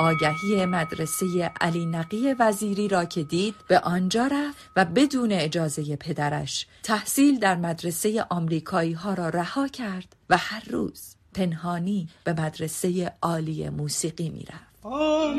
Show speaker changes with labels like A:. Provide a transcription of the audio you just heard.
A: آگهی مدرسه علی نقی وزیری را که دید به آنجا رفت و بدون اجازه پدرش تحصیل در مدرسه آمریکایی ها را رها کرد و هر روز پنهانی به مدرسه عالی موسیقی می رفت.